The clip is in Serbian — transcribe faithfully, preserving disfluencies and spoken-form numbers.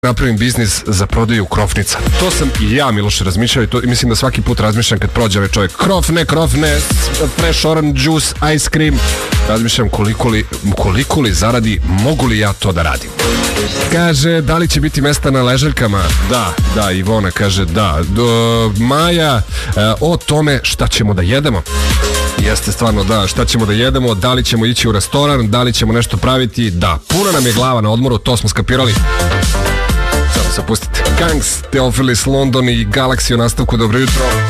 napravim biznis za prodaju krofnica. To sam i ja, Miloš, razmišljao i to, mislim da svaki put razmišljam kad prođe ovaj čovjek. Krofne, krofne, fresh orange juice, ice cream. Razmišljam koliko li, koliko li zaradi, mogu li ja to da radim. Kaže, da li će biti mesta na ležaljkama? Da, da, Ivona kaže da. Do, Maja, o tome šta ćemo da jedemo. Jeste stvarno, da, šta ćemo da jedemo, da li ćemo ići u restoran, da li ćemo nešto praviti, da, puna nam je glava na odmoru, to smo skapirali. Samo se pustite. Gangs, Teofilis, London i Galaxy u nastavku, dobro jutro.